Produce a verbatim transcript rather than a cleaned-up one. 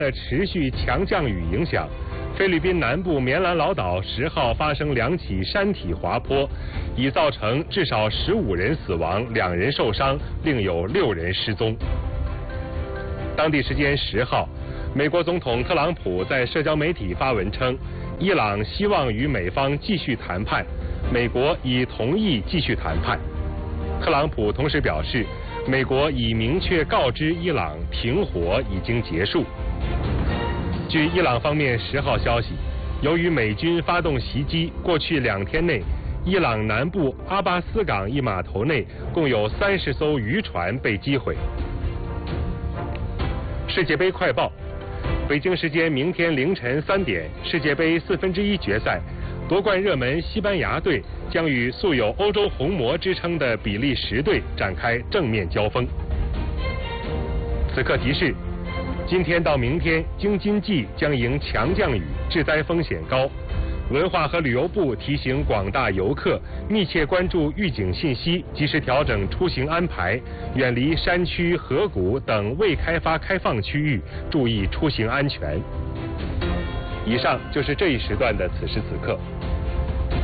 的持续强降雨影响，菲律宾南部棉兰老岛十号发生两起山体滑坡，已造成至少十五人死亡，两人受伤，另有六人失踪。当地时间十号，美国总统特朗普在社交媒体发文称，伊朗希望与美方继续谈判，美国已同意继续谈判。特朗普同时表示，美国已明确告知伊朗停火已经结束。据伊朗方面十号消息，由于美军发动袭击，过去两天内，伊朗南部阿巴斯港一码头内共有三十艘渔船被击毁。世界杯快报：北京时间明天凌晨三点，世界杯四分之一决赛，夺冠热门西班牙队将与素有欧洲红魔之称的比利时队展开正面交锋。此刻提示：今天到明天，京津冀将迎强降雨，致灾风险高。文化和旅游部提醒广大游客密切关注预警信息，及时调整出行安排，远离山区、河谷等未开发开放区域，注意出行安全。以上就是这一时段的此时此刻。